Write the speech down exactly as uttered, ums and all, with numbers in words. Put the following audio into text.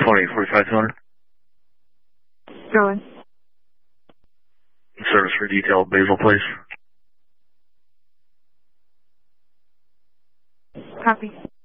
twenty, forty-five two hundred. Going. Service for detail, Basil, please. Copy.